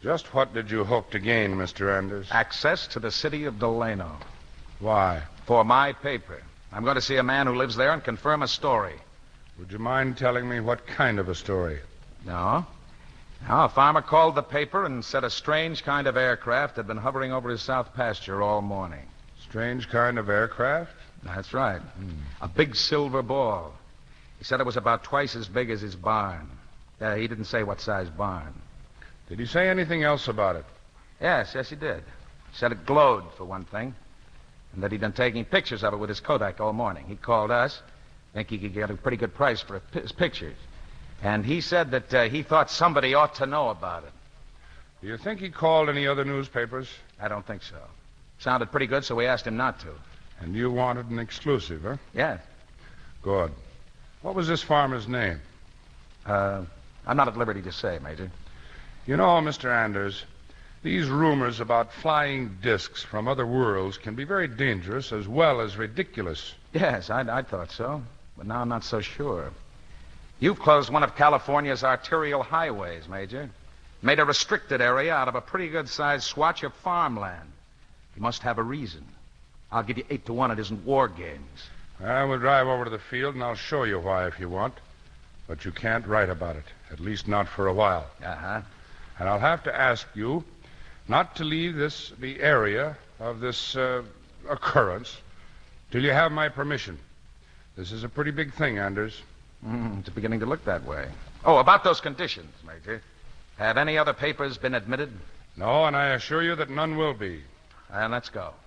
Just what did you hope to gain, Mr. Anders? Access to the city of Delano. Why? For my paper. I'm going to see a man who lives there and confirm a story. Would you mind telling me what kind of a story? No. No, a farmer called the paper and said a strange kind of aircraft had been hovering over his south pasture all morning. Strange kind of aircraft? That's right. A big silver ball. He said it was about twice as big as his barn. He didn't say what size barn. Did he say anything else about it? Yes, he did. He said it glowed, for one thing, and that he'd been taking pictures of it with his Kodak all morning. He called us. Think he could get a pretty good price for his pictures. And he said that he thought somebody ought to know about it. Do you think he called any other newspapers? I don't think so. Sounded pretty good, so we asked him not to. And you wanted an exclusive, huh? Yes. Good. What was this farmer's name? I'm not at liberty to say, Major. You know, Mr. Anders, these rumors about flying discs from other worlds can be very dangerous as well as ridiculous. Yes, I thought so. But now I'm not so sure. You've closed one of California's arterial highways, Major. Made a restricted area out of a pretty good-sized swatch of farmland. You must have a reason. I'll give you 8-1 it isn't war games. We'll drive over to the field, and I'll show you why if you want. But you can't write about it, at least not for a while. Uh-huh. And I'll have to ask you not to leave the area of this occurrence till you have my permission. This is a pretty big thing, Anders. It's beginning to look that way. Oh, about those conditions, Major. Have any other papers been admitted? No, and I assure you that none will be. And let's go.